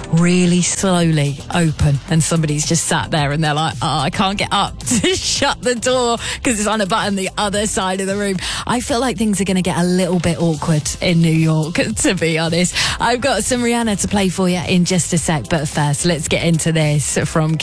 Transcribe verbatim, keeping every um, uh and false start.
really slowly open and somebody's just sat there and they're like, oh, I can't get up to shut the door because it's on a button the other side of the room. I feel like things are going to get a little bit awkward in New York, to be honest. I've got some Rihanna to play for you in just a sec, but first let's get into this from